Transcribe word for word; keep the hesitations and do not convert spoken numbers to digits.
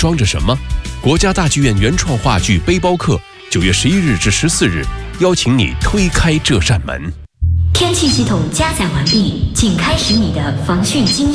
装着什么？国家大剧院原创话剧《背包客》，九月十一日至十四日，邀请你推开这扇门。 天气系统加载完毕，请开始你的防汛经验。